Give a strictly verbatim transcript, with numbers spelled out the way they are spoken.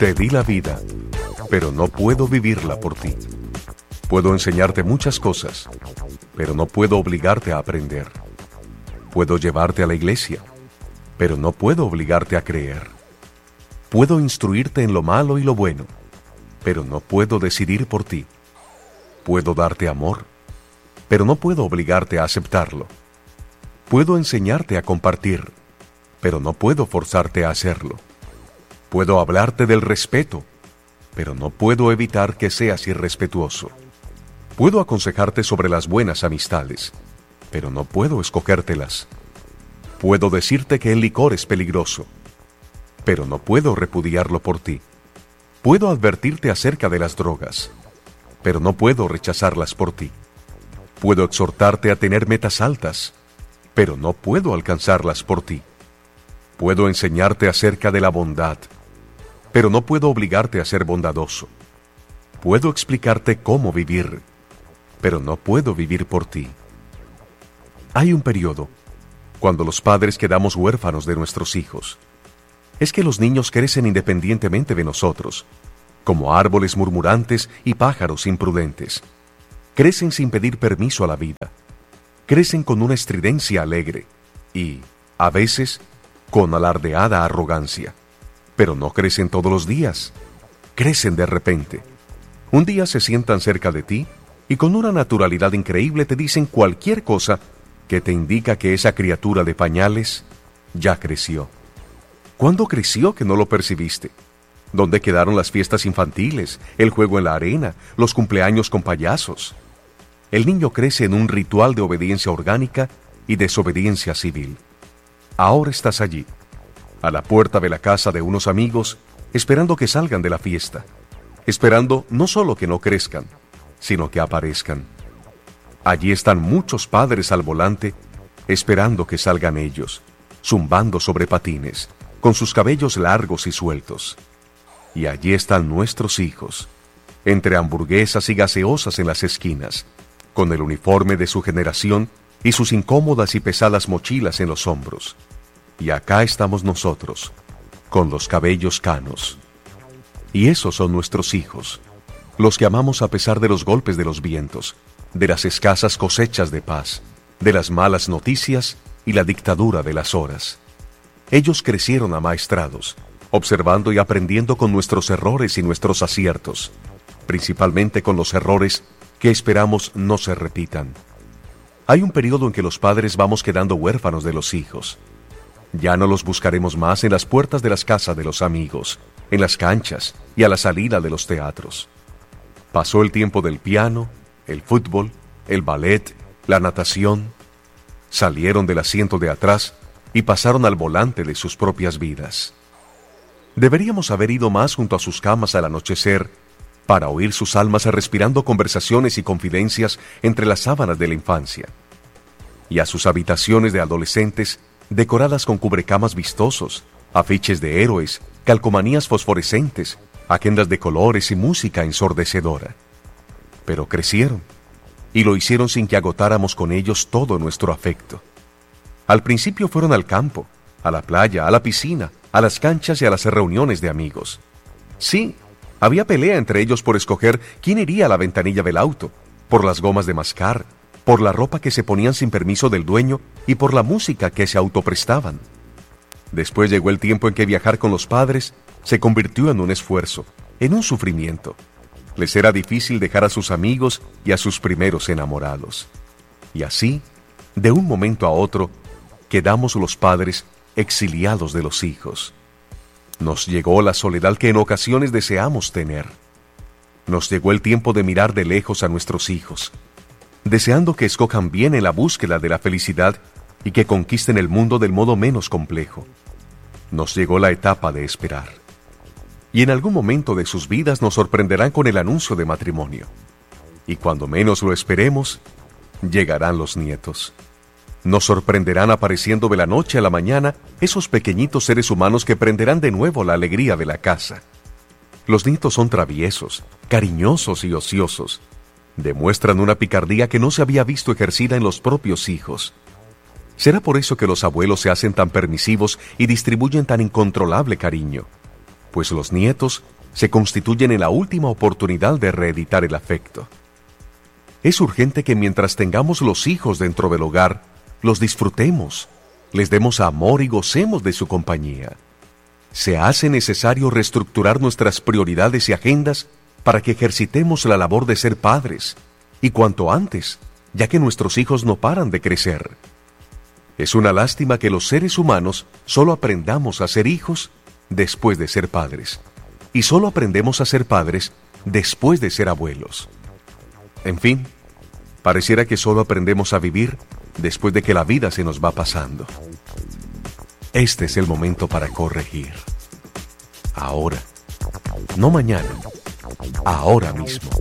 Te di la vida, pero no puedo vivirla por ti. Puedo enseñarte muchas cosas, pero no puedo obligarte a aprender. Puedo llevarte a la iglesia, pero no puedo obligarte a creer. Puedo instruirte en lo malo y lo bueno, pero no puedo decidir por ti. Puedo darte amor, pero no puedo obligarte a aceptarlo. Puedo enseñarte a compartir, pero no puedo forzarte a hacerlo. Puedo hablarte del respeto, pero no puedo evitar que seas irrespetuoso. Puedo aconsejarte sobre las buenas amistades, pero no puedo escogértelas. Puedo decirte que el licor es peligroso, pero no puedo repudiarlo por ti. Puedo advertirte acerca de las drogas, pero no puedo rechazarlas por ti. Puedo exhortarte a tener metas altas, pero no puedo alcanzarlas por ti. Puedo enseñarte acerca de la bondad, pero no puedo obligarte a ser bondadoso. Puedo explicarte cómo vivir, pero no puedo vivir por ti. Hay un periodo cuando los padres quedamos huérfanos de nuestros hijos. Es que los niños crecen independientemente de nosotros, como árboles murmurantes y pájaros imprudentes. Crecen sin pedir permiso a la vida. Crecen con una estridencia alegre y, a veces, con alardeada arrogancia. Pero no crecen todos los días. Crecen de repente. Un día se sientan cerca de ti y con una naturalidad increíble te dicen cualquier cosa que te indica que esa criatura de pañales ya creció. ¿Cuándo creció que no lo percibiste? ¿Dónde quedaron las fiestas infantiles, el juego en la arena, los cumpleaños con payasos? El niño crece en un ritual de obediencia orgánica y desobediencia civil. Ahora estás allí, a la puerta de la casa de unos amigos, esperando que salgan de la fiesta, esperando no solo que no crezcan, sino que aparezcan. Allí están muchos padres al volante, esperando que salgan ellos, zumbando sobre patines, con sus cabellos largos y sueltos. Y allí están nuestros hijos, entre hamburguesas y gaseosas en las esquinas, con el uniforme de su generación y sus incómodas y pesadas mochilas en los hombros. Y acá estamos nosotros, con los cabellos canos. Y esos son nuestros hijos, los que amamos a pesar de los golpes de los vientos, de las escasas cosechas de paz, de las malas noticias y la dictadura de las horas. Ellos crecieron amaestrados, observando y aprendiendo con nuestros errores y nuestros aciertos, principalmente con los errores que esperamos no se repitan. Hay un periodo en que los padres vamos quedando huérfanos de los hijos. Ya no los buscaremos más en las puertas de las casas de los amigos, en las canchas y a la salida de los teatros. Pasó el tiempo del piano, el fútbol, el ballet, la natación. Salieron del asiento de atrás y pasaron al volante de sus propias vidas. Deberíamos haber ido más junto a sus camas al anochecer para oír sus almas respirando conversaciones y confidencias entre las sábanas de la infancia, y a sus habitaciones de adolescentes decoradas con cubrecamas vistosos, afiches de héroes, calcomanías fosforescentes, agendas de colores y música ensordecedora. Pero crecieron, y lo hicieron sin que agotáramos con ellos todo nuestro afecto. Al principio fueron al campo, a la playa, a la piscina, a las canchas y a las reuniones de amigos. Sí, había pelea entre ellos por escoger quién iría a la ventanilla del auto, por las gomas de mascar, por la ropa que se ponían sin permiso del dueño y por la música que se autoprestaban. Después llegó el tiempo en que viajar con los padres se convirtió en un esfuerzo, en un sufrimiento. Les era difícil dejar a sus amigos y a sus primeros enamorados. Y así, de un momento a otro, quedamos los padres exiliados de los hijos. Nos llegó la soledad que en ocasiones deseamos tener. Nos llegó el tiempo de mirar de lejos a nuestros hijos, deseando que escojan bien en la búsqueda de la felicidad y que conquisten el mundo del modo menos complejo. Nos llegó la etapa de esperar. Y en algún momento de sus vidas nos sorprenderán con el anuncio de matrimonio. Y cuando menos lo esperemos, llegarán los nietos. Nos sorprenderán apareciendo de la noche a la mañana esos pequeñitos seres humanos que prenderán de nuevo la alegría de la casa. Los nietos son traviesos, cariñosos y ociosos. Demuestran una picardía que no se había visto ejercida en los propios hijos. ¿Será por eso que los abuelos se hacen tan permisivos y distribuyen tan incontrolable cariño? pues los nietos se constituyen en la última oportunidad de reeditar el afecto. Es urgente que mientras tengamos los hijos dentro del hogar, los disfrutemos, les demos amor y gocemos de su compañía. Se hace necesario reestructurar nuestras prioridades y agendas para que ejercitemos la labor de ser padres, y cuanto antes, ya que nuestros hijos no paran de crecer. Es una lástima que los seres humanos solo aprendamos a ser hijos después de ser padres, y solo aprendemos a ser padres después de ser abuelos. En fin, pareciera que solo aprendemos a vivir después de que la vida se nos va pasando. Este es el momento para corregir. Ahora, no mañana, ahora mismo.